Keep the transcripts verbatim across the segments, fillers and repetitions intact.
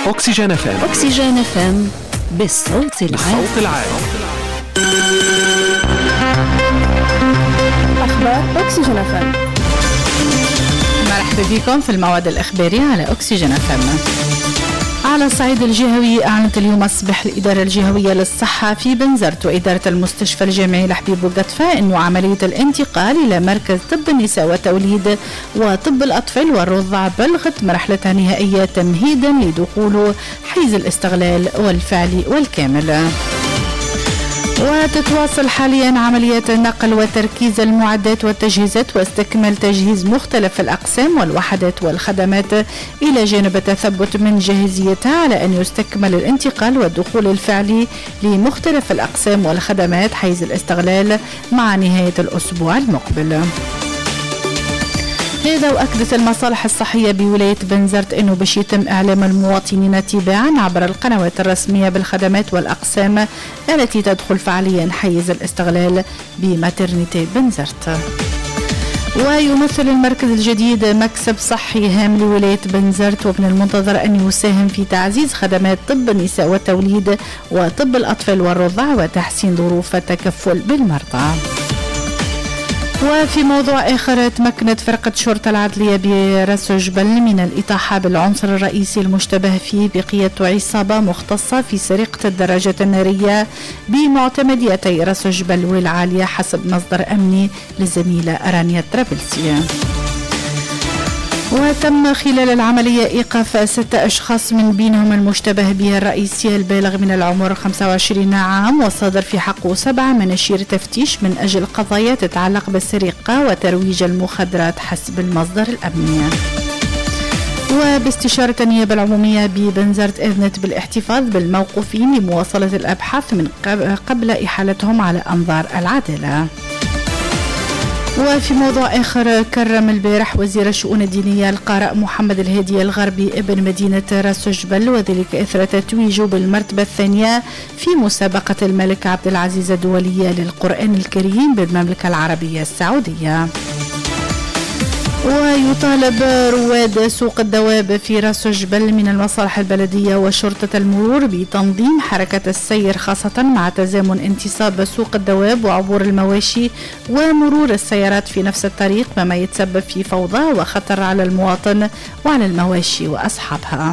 أكسجين اف ام. أكسجين اف ام بالصوت العام. بالصوت العام. أخبار أكسجين اف ام. مرحبا بكم في الموعد الإخباري على أكسجين اف ام. على الصعيد الجهوي، أعلنت اليوم الصبح الإدارة الجهوية للصحة في بنزرت وإدارة المستشفى الجامعي لحبيب بوقطفة أنه عملية الانتقال إلى مركز طب النساء والتوليد وطب الأطفال والرضع بلغت مرحلتها النهائية تمهيدا لدخول حيز الاستغلال والفعلي والكامل. وتتواصل حاليا عمليات نقل وتركيز المعدات والتجهيزات واستكمال تجهيز مختلف الأقسام والوحدات والخدمات إلى جانب التثبت من جاهزيتها على أن يستكمل الانتقال والدخول الفعلي لمختلف الأقسام والخدمات حيز الاستغلال مع نهاية الأسبوع المقبل. هذا وأكدت المصالح الصحية بولاية بنزرت أنه باش يتم إعلام المواطنين تباعا عبر القنوات الرسمية بالخدمات والأقسام التي تدخل فعليا حيز الاستغلال بماترنتي بنزرت. ويمثل المركز الجديد مكسب صحي هام لولاية بنزرت، ومن المنتظر أن يساهم في تعزيز خدمات طب النساء والتوليد وطب الأطفال والرضع وتحسين ظروف التكفل بالمرضى. وفي موضوع آخر، تمكنت فرقة شرطة العدلية براس جبل من الإطاحة بالعنصر الرئيسي المشتبه فيه بقيادة عصابة مختصة في سرقة الدراجات النارية بمعتمديتي راس جبل والعالية حسب مصدر أمني للزميلة رانيا طرابلسي. وتم خلال العملية إيقاف ستة أشخاص من بينهم المشتبه به الرئيسي البالغ من العمر خمسة وعشرين عام، وصدر في حقه سبعة مناشير تفتيش من أجل قضايا تتعلق بالسرقة وترويج المخدرات حسب المصدر الأمني. وباستشارة النيابة العمومية ببنزرت أذنت بالاحتفاظ بالموقوفين لمواصلة الأبحاث من قبل إحالتهم على أنظار العدالة. وفي موضوع آخر، كرم البارح وزير الشؤون الدينية القارئ محمد الهادي الغربي ابن مدينة راس جبل، وذلك إثر تتويجه بالمرتبة الثانية في مسابقة الملك عبد العزيز الدولية للقرآن الكريم بالمملكة العربية السعودية. ويطالب رواد سوق الدواب في راس جبل من المصالح البلدية وشرطة المرور بتنظيم حركة السير، خاصة مع تزامن انتصاب سوق الدواب وعبور المواشي ومرور السيارات في نفس الطريق، مما يتسبب في فوضى وخطر على المواطن وعلى المواشي وأصحابها.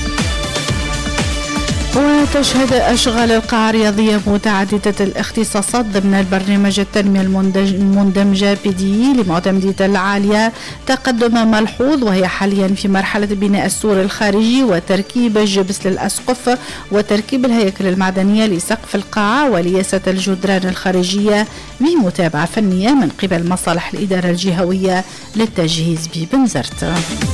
وتشهد أشغال القاعة الرياضية متعددة الاختصاصات ضمن البرنامج التنمية المندمجة بي دي لمعتمدية العالية تقدم ملحوظ، وهي حاليا في مرحلة بناء السور الخارجي وتركيب الجبس للأسقف وتركيب الهيكل المعدنية لسقف القاعة ولياسة الجدران الخارجية بمتابعة فنية من قبل مصالح الإدارة الجهوية للتجهيز ببنزرت.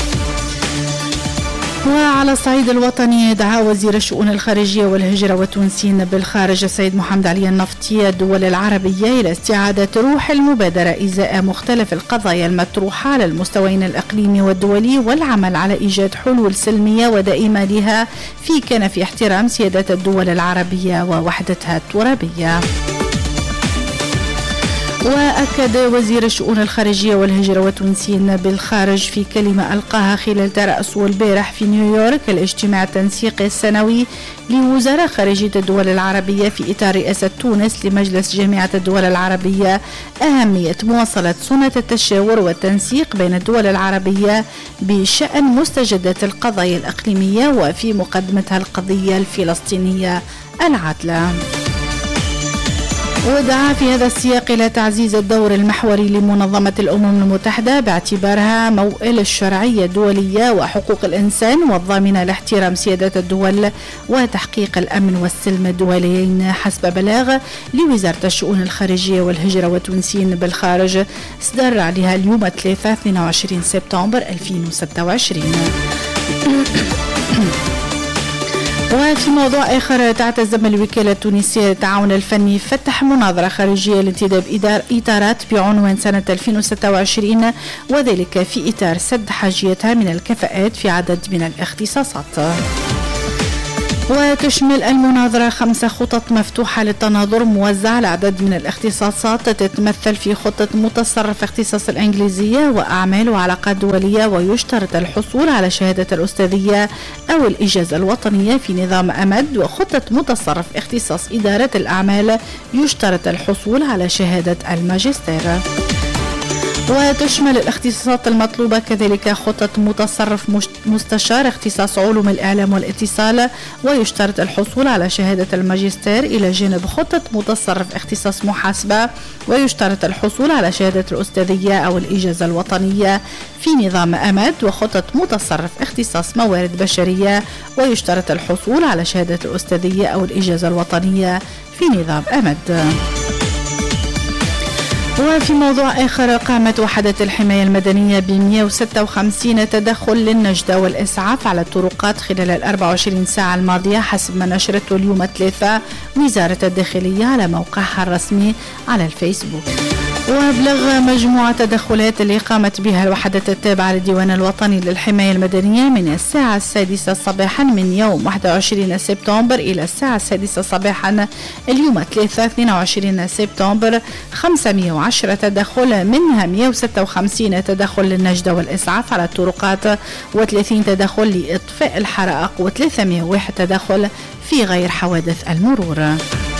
وعلى الصعيد الوطني، دعا وزير الشؤون الخارجية والهجرة والتونسيين بالخارج السيد محمد علي النفطي الدول العربية إلى استعادة روح المبادرة إزاء مختلف القضايا المطروحة على المستويين الإقليمي والدولي، والعمل على إيجاد حلول سلمية ودائمة لها في كنف احترام سيادة الدول العربية ووحدتها الترابية. وأكد وزير الشؤون الخارجية والهجرة والتونسيين بالخارج في كلمة ألقاها خلال ترأسه البارح في نيويورك الاجتماع التنسيقي السنوي لوزراء خارجية الدول العربية في إطار رئاسة تونس لمجلس جامعة الدول العربية أهمية مواصلة سنة التشاور والتنسيق بين الدول العربية بشأن مستجدات القضايا الإقليمية وفي مقدمتها القضية الفلسطينية العادلة. ودعا في هذا السياق إلى تعزيز الدور المحوري لمنظمة الأمم المتحدة باعتبارها موئل الشرعية الدولية وحقوق الإنسان والضامنة لاحترام سيادة الدول وتحقيق الأمن والسلم الدوليين حسب بلاغ لوزارة الشؤون الخارجية والهجرة والتونسيين بالخارج صدر عليها اليوم الثلاثاء اثنين وعشرين سبتمبر ألفين وستة وعشرين. وفي موضوع آخر، تعتزم الوكالة التونسية للتعاون الفني فتح مناظرة خارجية لانتداب إطارات بعنوان سنة ألفين وستة وعشرين، وذلك في إطار سد حاجيتها من الكفاءات في عدد من الاختصاصات. وتشمل المناظرة خمس خطط مفتوحة للتناظر موزعة على عدد من الاختصاصات، تتمثل في خطة متصرف اختصاص الإنجليزية وأعمال وعلاقات دولية، ويشترط الحصول على شهادة الأستاذية أو الإجازة الوطنية في نظام أمد. وخطة متصرف اختصاص إدارة الأعمال يشترط الحصول على شهادة الماجستير. وتشمل الاختصاصات المطلوبة كذلك خطة متصرف مستشار اختصاص علوم الإعلام والاتصال، ويشترط الحصول على شهادة الماجستير، إلى جانب خطة متصرف اختصاص محاسبة، ويشترط الحصول على شهادة الأستاذية أو الإجازة الوطنية في نظام أمد. وخطة متصرف اختصاص موارد بشرية، ويشترط الحصول على شهادة الأستاذية أو الإجازة الوطنية في نظام أمد. وفي موضوع آخر، قامت وحدة الحماية المدنية ب مئة وستة وخمسين تدخل للنجدة والإسعاف على الطرقات خلال الأربع وعشرين ساعة الماضية، حسب ما نشرته اليوم الثلاثاء وزارة الداخلية على موقعها الرسمي على الفيسبوك. وأبلغ مجموعة تدخلات اللي قامت بها الوحدة التابعة للديوان الوطني للحماية المدنية من الساعة السادسة صباحا من يوم واحد وعشرين سبتمبر إلى الساعة السادسة صباحا اليوم الثلاثاء اثنين وعشرين سبتمبر خمسمئة وعشرة تدخل، منها مئة وستة وخمسين تدخل للنجدة والإسعاف على الطرقات، وثلاثين تدخل لإطفاء الحرائق، وثلاثمئة وواحد تدخل في غير حوادث المرور.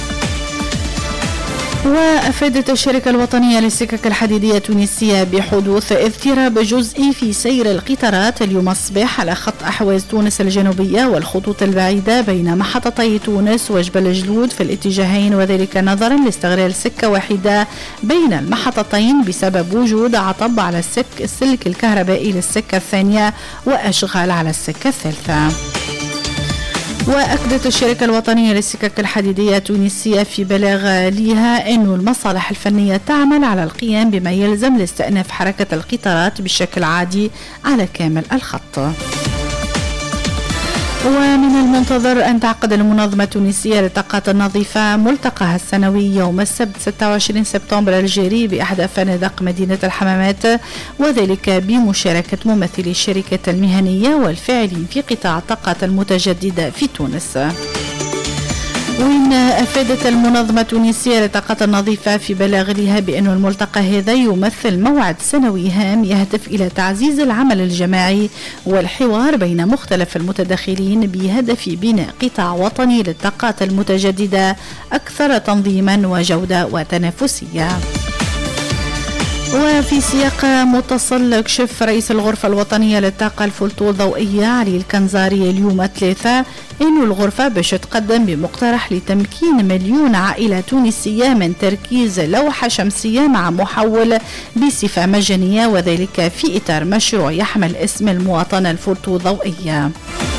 وأفادت الشركة الوطنية للسكك الحديدية التونسية بحدوث اضطراب جزئي في سير القطارات اليوم الصباح على خط أحواز تونس الجنوبية والخطوط البعيدة بين محطتي تونس وجبل جلود في الاتجاهين، وذلك نظرا لاستغلال سكة واحدة بين المحطتين بسبب وجود عطب على السك السلك الكهربائي للسكة الثانية وأشغال على السكة الثالثة. وأكدت الشركة الوطنية للسكك الحديدية التونسية في بلاغ لها أن المصالح الفنية تعمل على القيام بما يلزم لاستئناف حركة القطارات بشكل عادي على كامل الخط. ومن المنتظر أن تعقد المنظمة التونسية للطاقات النظيفة ملتقاها السنوي يوم السبت ستة وعشرين سبتمبر الجاري بإحدى فنادق مدينة الحمامات، وذلك بمشاركة ممثلي الشركة المهنية والفاعلين في قطاع الطاقات المتجددة في تونس. وإن أفادت المنظمة التونسية للطاقات النظيفة في بلاغ لها بأن الملتقى هذا يمثل موعد سنوي هام يهدف إلى تعزيز العمل الجماعي والحوار بين مختلف المتداخلين بهدف بناء قطاع وطني للطاقات المتجددة أكثر تنظيما وجودة وتنافسية. وفي سياق متصل، كشف رئيس الغرفة الوطنية للطاقة الفلتو الضوئية علي الكنزاري اليوم الثلاثاء إن الغرفة باش تقدم بمقترح لتمكين مليون عائلة تونسية من تركيز لوحة شمسية مع محول بصفة مجانية، وذلك في إطار مشروع يحمل اسم المواطنة الفلتو الضوئية.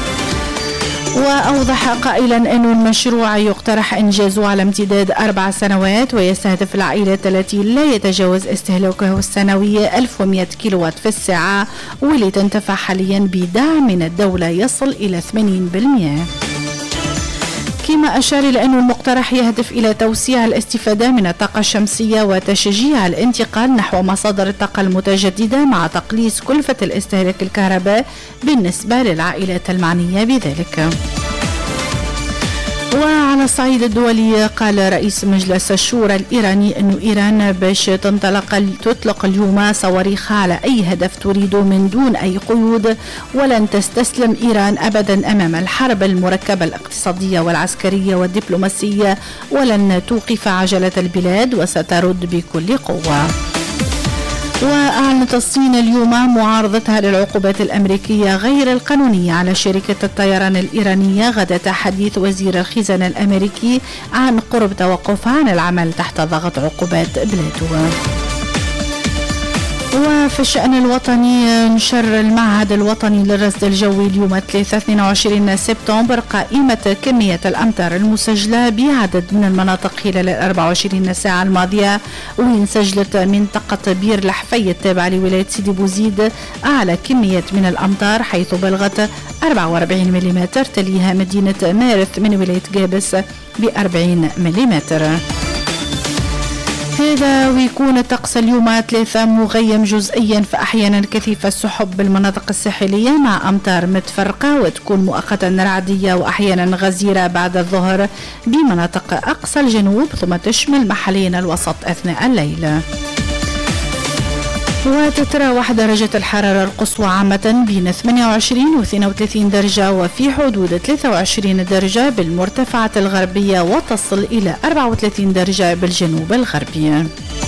وأوضح قائلا أن المشروع يقترح إنجازه على امتداد أربع سنوات، ويستهدف العائلات التي لا يتجاوز استهلاكها السنوي ألف ومئة كيلووات في الساعة، واللي تنتفع حاليا بدعم من الدولة يصل إلى ثمانين بالمئة. كما أشار إلى أن المقترح يهدف إلى توسيع الاستفادة من الطاقة الشمسية وتشجيع الانتقال نحو مصادر الطاقة المتجددة مع تقليص كلفة الاستهلاك الكهرباء بالنسبة للعائلات المعنية بذلك. وعلى الصعيد الدولي، قال رئيس مجلس الشورى الإيراني أن إيران باش تنطلق تطلق اليوم صواريخها على أي هدف تريده من دون أي قيود، ولن تستسلم إيران أبدا أمام الحرب المركبة الاقتصادية والعسكرية والدبلوماسية، ولن توقف عجلة البلاد وسترد بكل قوة. وأعلنت الصين اليوم معارضتها للعقوبات الأمريكية غير القانونية على شركة الطيران الإيرانية غدا حديث وزير الخزانة الأمريكي عن قرب توقفها عن العمل تحت ضغط عقوبات بلاده. وفي الشأن الوطني، نشر المعهد الوطني للرصد الجوي اليوم الثلاثاء اثنين وعشرين سبتمبر قائمة كمية الأمطار المسجلة بعدد من المناطق خلال الأربع وعشرين ساعة الماضية، وين سجلت منطقة بير الحفي التابعة لولاية سيدي بوزيد أعلى كمية من الأمطار حيث بلغت أربعة وأربعين ملم، تليها مدينة مارث من ولاية جابس بأربعين ملم. هذا ويكون الطقس اليوم ثلاثة مغيم جزئيا فأحيانا كثيف السحب بالمناطق الساحلية مع أمطار متفرقة وتكون مؤقتا رعدية وأحيانا غزيرة بعد الظهر بمناطق أقصى الجنوب ثم تشمل محليا الوسط أثناء الليل. وتتراوح درجة الحرارة القصوى عامة بين ثمانية وعشرين و اثنين وثلاثين درجة وفي حدود ثلاثة وعشرين درجة بالمرتفعات الغربية وتصل إلى أربعة وثلاثين درجة بالجنوب الغربي.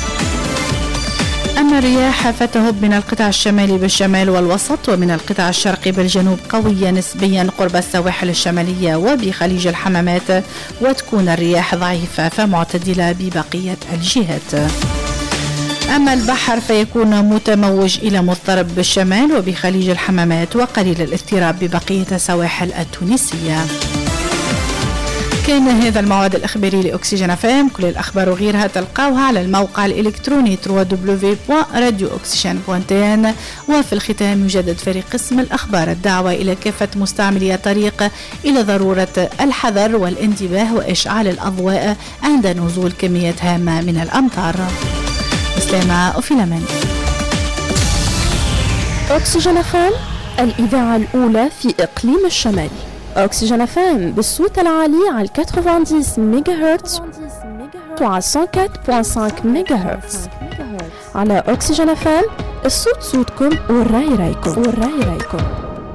أما الرياح فتهب من القطاع الشمالي بالشمال والوسط ومن القطاع الشرقي بالجنوب قوية نسبيا قرب السواحل الشمالية وبخليج الحمامات، وتكون الرياح ضعيفة فمعتدلة ببقية الجهات. أما البحر فيكون متموج إلى مضطرب بالشمال وبخليج الحمامات وقليل الاضطراب ببقية السواحل التونسية. كان هذا الموعد الإخباري لأكسجين اف ام. كل الأخبار وغيرها تلقاوها على الموقع الإلكتروني دبليو دبليو دبليو دوت راديو أكسجين دوت تي إن. وفي الختام يجدد فريق قسم الأخبار الدعوة إلى كافة مستعملي الطريق إلى ضرورة الحذر والانتباه وإشعال الأضواء عند نزول كميات هامة من الأمطار. سلامة وفي الأمان. أكسجين اف ام، الإذاعة الأولى في إقليم الشمال. أكسجين اف ام بالصوت العالي على تسعين ميجا هرتز وعلى مية وأربعة فاصلة خمسة ميجا هرتز. على أكسجين اف ام الصوت صوتكم والرأي رأيكم والرأي رأيكم.